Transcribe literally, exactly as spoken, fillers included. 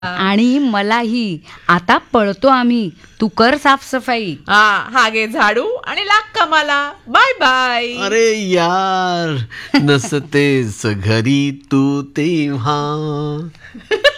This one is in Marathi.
आणि मलाही. आता पळतो आम्ही. तू कर साफसफाई. हा हा घे झाडू आणि लाग कामाला. Bye bye. अरे यार, नसतेस घरी तू तेव्हा.